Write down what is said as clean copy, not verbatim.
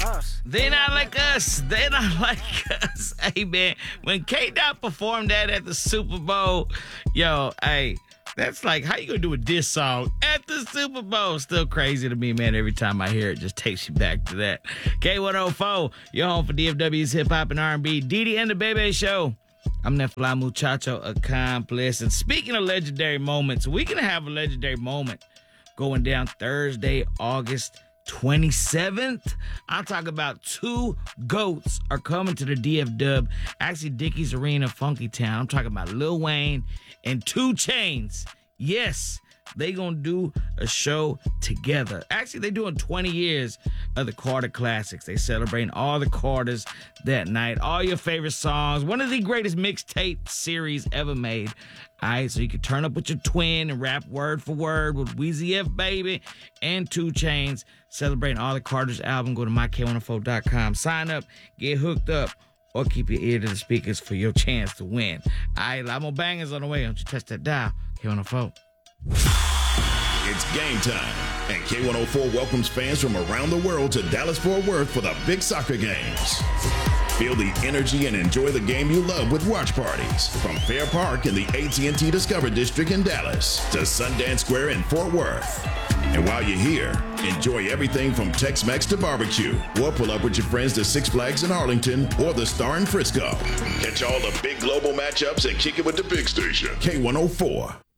us. They not like us. They not like us. Hey, man, when K-Dot performed that at the Super Bowl, yo, hey, that's like, how you gonna do a diss song at the Super Bowl? Still crazy to me, man. Every time I hear it, just takes you back to that. K104, your home for DFW's hip hop and R&B. Didi and the Bebe Show. I'm that fly muchacho accomplice. And speaking of legendary moments, we're gonna have a legendary moment going down Thursday, August 27th. I'm talking about two GOATs are coming to the DF Dub. Actually, Dickies Arena, Funky Town. I'm talking about Lil Wayne and 2 Chainz. Yes, they gonna do a show together. Actually, they doing 20 years of the Carter Classics. They celebrating all the Carters that night. All your favorite songs. One of the greatest mixtape series ever made. All right, so you can turn up with your twin and rap word for word with Weezy F Baby and 2 Chainz. Celebrating all the Carter's album. Go to myk104.com. Sign up, get hooked up, or keep your ear to the speakers for your chance to win. All right, a lot more bangers on the way. Don't you touch that dial. K104. It's game time, and K104 welcomes fans from around the world to Dallas-Fort Worth for the big soccer games. Feel the energy and enjoy the game you love with watch parties from Fair Park in the AT&T Discover District in Dallas to Sundance Square in Fort Worth. And while you're here, enjoy everything from Tex-Mex to barbecue, or pull up with your friends to Six Flags in Arlington or the Star in Frisco. Catch all the big global matchups and kick it with the big station, K104.